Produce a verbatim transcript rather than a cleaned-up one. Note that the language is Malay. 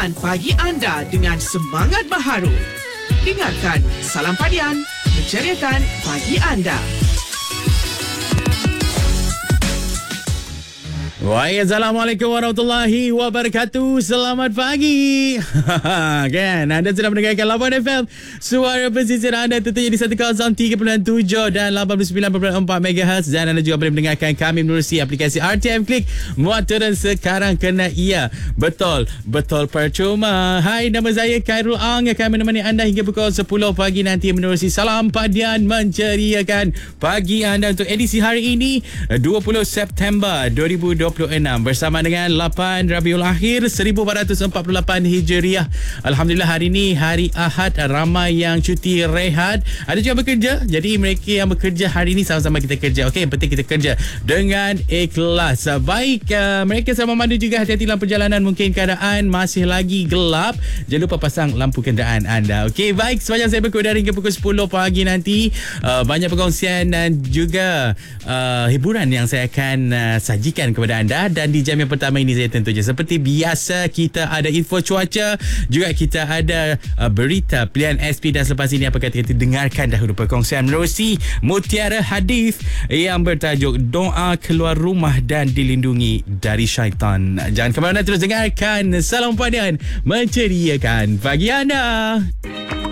Layan pagi anda dengan semangat baharu. Dengarkan Salam Padian, menceriakan pagi anda. Wahai, Assalamualaikum warahmatullahi wabarakatuh. Selamat pagi. Kan, anda sedang mendengarkan lapan F M, suara pesisir anda tentunya di seratus tiga puluh tujuh dan lapan puluh sembilan perpuluhan empat megahertz. Dan anda juga boleh mendengarkan kami menerusi aplikasi R T M Click. Muat turun sekarang kena iya. Betul, betul percuma. Hai, nama saya Khairul Ang, akan menemani anda hingga pukul sepuluh pagi nanti menerusi Salam Padian, menceriakan pagi anda untuk edisi hari ini dua puluh September dua ribu dua puluh enam bersama dengan lapan Rabiul Akhir seribu empat ratus empat puluh lapan Hijriah. Alhamdulillah, hari ini hari Ahad, ramai yang cuti rehat, ada juga bekerja. Jadi mereka yang bekerja hari ini sama-sama kita kerja. Okey, yang penting kita kerja dengan ikhlas. Baik, uh, mereka sama mandu juga hati-hati dalam perjalanan, mungkin keadaan masih lagi gelap. Jangan lupa pasang lampu kenderaan anda. Okey, baik, sepanjang saya berkuda hingga pukul sepuluh pagi nanti, uh, banyak perkongsian dan juga uh, hiburan yang saya akan uh, sajikan kepada anda. Dan di jam yang pertama ini saya tentunya seperti biasa kita ada info cuaca, juga kita ada uh, berita pilihan S P, dan selepas ini apa kata kita dengarkan dahulu perkongsian menerusi Mutiara Hadis yang bertajuk Doa Keluar Rumah dan Dilindungi dari Syaitan. Jangan ke mana, terus dengarkan Salam Padian, menceriakan pagi anda.